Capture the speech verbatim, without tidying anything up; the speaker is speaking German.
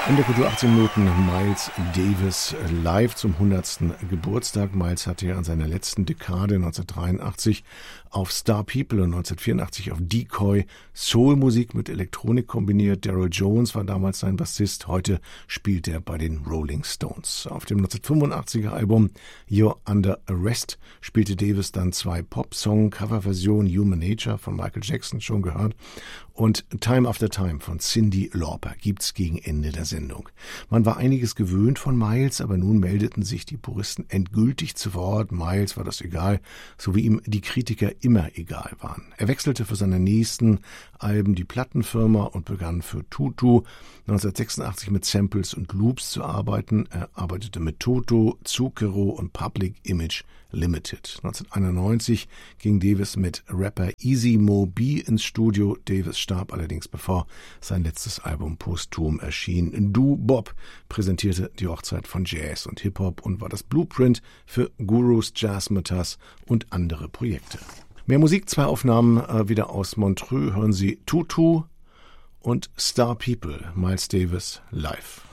In der Kultur achtzehn Minuten Miles Davis live zum hundertsten Geburtstag. Miles hatte ja an seiner letzten Dekade neunzehnhundertdreiundachtzig auf Star People und neunzehnhundertvierundachtzig auf Decoy Soulmusik mit Elektronik kombiniert. Daryl Jones war damals sein Bassist, heute spielt er bei den Rolling Stones. Auf dem neunzehnhundertfünfundachtziger Album You're Under Arrest spielte Davis dann zwei Pop-Song-Coverversionen, Human Nature von Michael Jackson, schon gehört, und Time After Time von Cyndi Lauper gibt's gegen Ende der Sendung. Man war einiges gewöhnt von Miles, aber nun meldeten sich die Puristen endgültig zu Wort. Miles war das egal, so wie ihm die Kritiker immer egal waren. Er wechselte für seine nächsten Alben die Plattenfirma und begann für Tutu neunzehnhundertsechsundachtzig mit Samples und Loops zu arbeiten. Er arbeitete mit Toto, Zucchero und Public Image Limited. neunzehnhunderteinundneunzig ging Davis mit Rapper Easy Mo B ins Studio. Davis starb allerdings, bevor sein letztes Album posthum erschien. Du Bob präsentierte die Hochzeit von Jazz und Hip-Hop und war das Blueprint für Gurus, Jazzmatazz und andere Projekte. Mehr Musik, zwei Aufnahmen äh, wieder aus Montreux. Hören Sie Tutu und Star People, Miles Davis live.